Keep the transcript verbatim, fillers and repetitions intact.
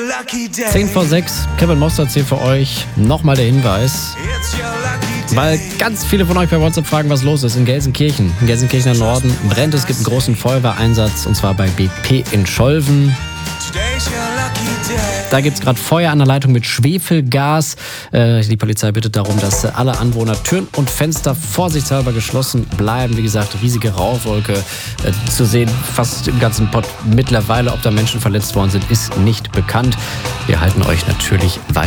zehn vor sechs, Kevin Mostert hier für euch. Nochmal der Hinweis, weil ganz viele von euch bei WhatsApp fragen, was los ist. In Gelsenkirchen, im Gelsenkirchener Norden brennt es, gibt einen großen Feuerwehreinsatz und zwar bei B P in Scholven. Da gibt es gerade Feuer an der Leitung mit Schwefelgas. Äh, die Polizei bittet darum, dass äh, alle Anwohner Türen und Fenster vorsichtshalber geschlossen bleiben. Wie gesagt, riesige Rauchwolke äh, zu sehen, fast im ganzen Pott. Mittlerweile, ob da Menschen verletzt worden sind, ist nicht bekannt. Wir halten euch natürlich weiter